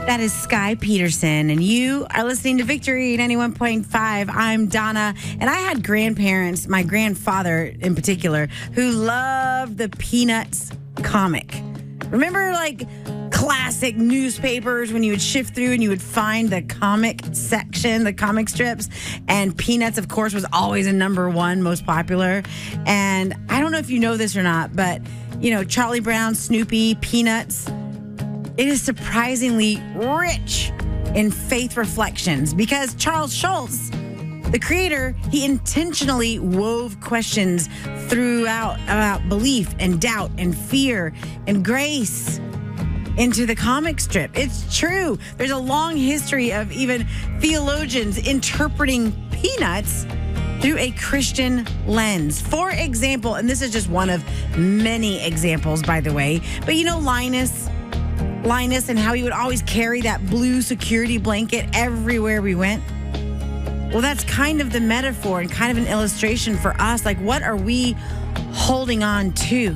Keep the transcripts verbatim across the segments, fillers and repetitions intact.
That is Sky Peterson, and you are listening to Victory ninety-one point five. I'm Donna, and I had grandparents, my grandfather in particular, who loved the Peanuts comic. Remember, like, classic newspapers when you would shift through and you would find the comic section, the comic strips, and Peanuts, of course, was always a number one, most popular. And I don't know if you know this or not, but, you know, Charlie Brown, Snoopy, Peanuts, it is surprisingly rich in faith reflections because Charles Schulz, the creator, he intentionally wove questions throughout about belief and doubt and fear and grace into the comic strip. It's true. There's a long history of even theologians interpreting Peanuts through a Christian lens. For example, and this is just one of many examples, by the way, but you know Linus, Linus and how he would always carry that blue security blanket everywhere we went? Well, that's kind of the metaphor and kind of an illustration for us. Like, what are we holding on to?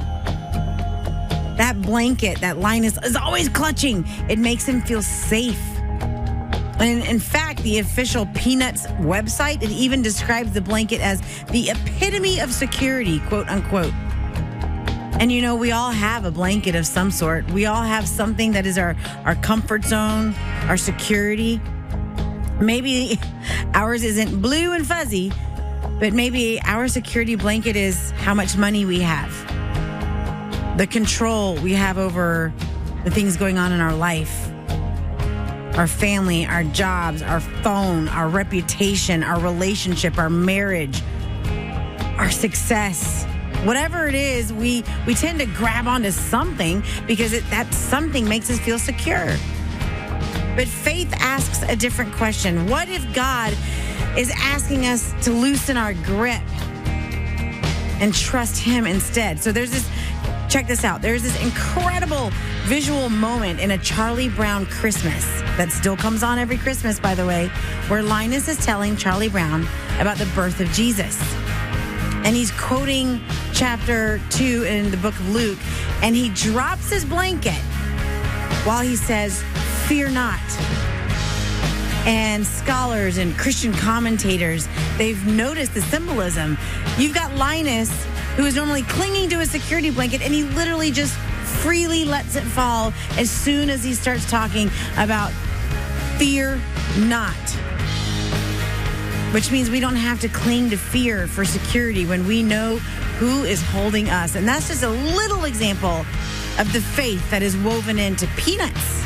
That blanket that Linus is always clutching, it makes him feel safe. And in fact, the official Peanuts website, it even describes the blanket as the epitome of security, quote unquote. And you know, we all have a blanket of some sort. We all have something that is our, our comfort zone, our security. Maybe ours isn't blue and fuzzy, but maybe our security blanket is how much money we have, the control we have over the things going on in our life, our family, our jobs, our phone, our reputation, our relationship, our marriage, our success. Whatever it is, we, we tend to grab onto something because it, that something makes us feel secure. But faith asks a different question. What if God is asking us to loosen our grip and trust him instead? So there's this, check this out. There's this incredible visual moment in A Charlie Brown Christmas that still comes on every Christmas, by the way, where Linus is telling Charlie Brown about the birth of Jesus. And he's quoting chapter two in the book of Luke, and he drops his blanket while he says, "Fear not." And scholars and Christian commentators, they've noticed the symbolism. You've got Linus, who is normally clinging to a security blanket, and he literally just freely lets it fall as soon as he starts talking about fear not. Which means we don't have to cling to fear for security when we know who is holding us. And that's just a little example of the faith that is woven into Peanuts.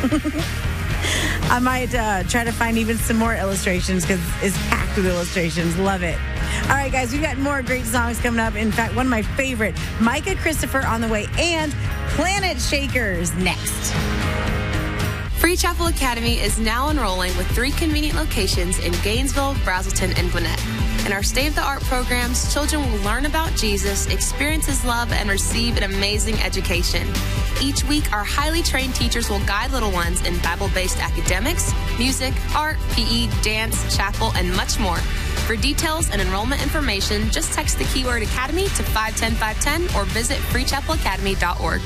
I might uh, try to find even some more illustrations because it's packed with illustrations. Love it. All right, guys, we've got more great songs coming up. In fact, one of my favorite, Micah Christopher on the way, and Planet Shakers next. Free Chapel Academy is now enrolling with three convenient locations in Gainesville, Brazelton, and Gwinnett. In our state-of-the-art programs, children will learn about Jesus, experience his love, and receive an amazing education. Each week, our highly trained teachers will guide little ones in Bible-based academics, music, art, P E, dance, chapel, and much more. For details and enrollment information, just text the keyword Academy to five ten five ten or visit free chapel academy dot org.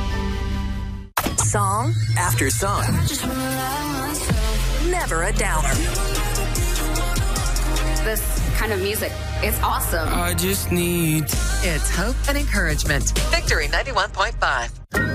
Song after song. Never a downer. This kind of music, it's awesome. I just need... It's hope and encouragement. Victory ninety-one point five.